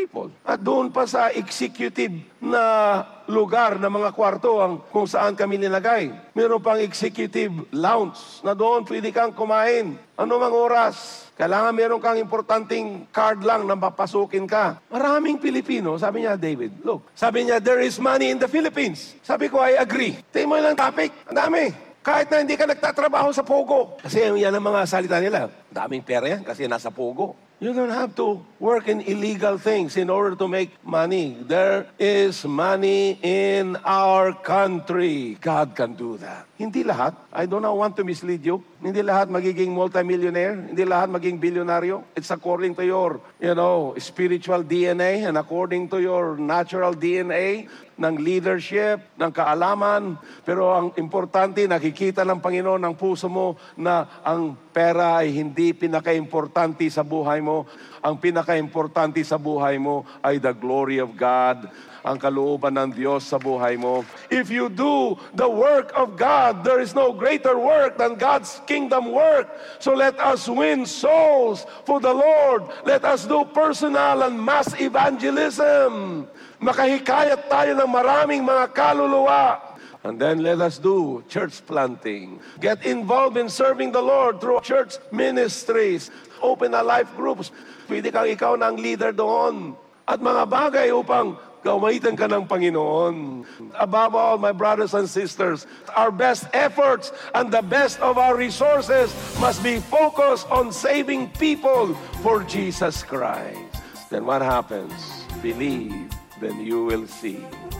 people. At doon pa sa executive na lugar na mga kwarto kung saan kami nilagay. Meron pang executive lounge na doon pwede kang kumain. Ano mang oras. Kailangan meron kang importanteng card lang na papasukin ka. Maraming Pilipino, sabi niya, David, look, sabi niya, there is money in the Philippines. Sabi ko, I agree. Tingin mo lang topic, ang dami. Kahit na hindi ka nagtatrabaho sa Pogo. Kasi yan ang mga salita nila. Daming pera yan kasi nasa Pogo. You don't have to work in illegal things in order to make money. There is money in our country. God can do that. Hindi lahat. I do not want to mislead you. Hindi lahat magiging multimillionaire. Hindi lahat maging bilyonaryo. It's according to your, spiritual DNA and according to your natural DNA ng leadership, ng kaalaman. Pero ang importante, nakikita ng Panginoon ng puso mo na ang pera ay hindi pinaka-importante sa buhay mo. Ang pinaka-importante sa buhay mo ay the glory of God, ang kalooban ng Diyos sa buhay mo. If you do the work of God, there is no greater work than God's kingdom work. So let us win souls for the Lord. Let us do personal and mass evangelism. Makahikayat tayo ng maraming mga kaluluwa. And then let us do church planting. Get involved in serving the Lord through church ministries. Open a life groups. Pwede kang ikaw na ang leader doon. At mga bagay upang gawaitan ka ng Panginoon. Above all, my brothers and sisters, our best efforts and the best of our resources must be focused on saving people for Jesus Christ. Then what happens? Believe, then you will see.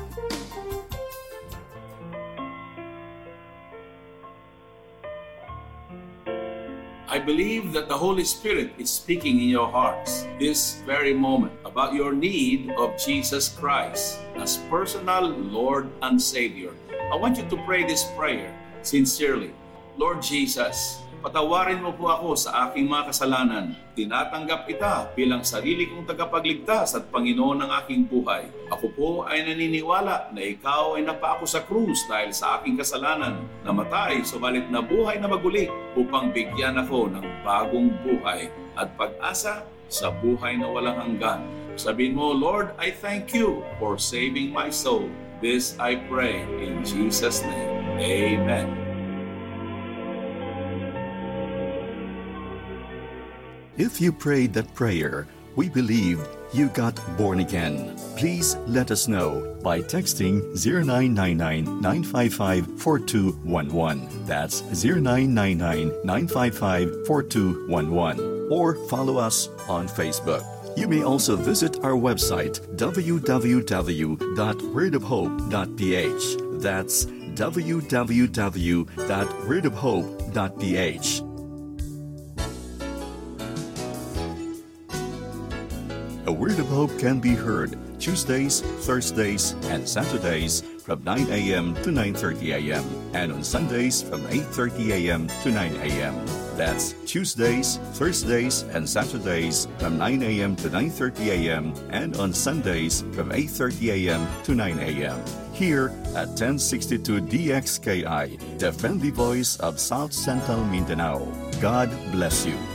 I believe that the Holy Spirit is speaking in your hearts this very moment about your need of Jesus Christ as personal Lord and Savior. I want you to pray this prayer sincerely. Lord Jesus, patawarin mo po ako sa aking mga kasalanan. Tinatanggap kita bilang sarili kong tagapagligtas at Panginoon ng aking buhay. Ako po ay naniniwala na ikaw ay napaako sa krus dahil sa aking kasalanan, namatay, subalit na buhay na maguli upang bigyan ako ng bagong buhay at pag-asa sa buhay na walang hanggan. Sabihin mo, Lord, I thank you for saving my soul. This I pray in Jesus' name. Amen. If you prayed that prayer, we believe you got born again. Please let us know by texting 0999-955-4211. That's 0999-955-4211. Or follow us on Facebook. You may also visit our website, www.wordofhope.ph. That's www.wordofhope.ph. A Word of Hope can be heard Tuesdays, Thursdays, and Saturdays from 9 a.m. to 9:30 a.m. and on Sundays from 8:30 a.m. to 9 a.m. That's Tuesdays, Thursdays, and Saturdays from 9 a.m. to 9:30 a.m. and on Sundays from 8:30 a.m. to 9 a.m. Here at 1062 DXKI, the friendly voice of South Central Mindanao. God bless you.